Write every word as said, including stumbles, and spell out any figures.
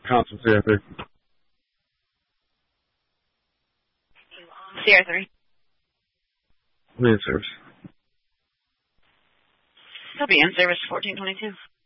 Constant C R three. C R three. Be in service. He'll be in service fourteen twenty-two.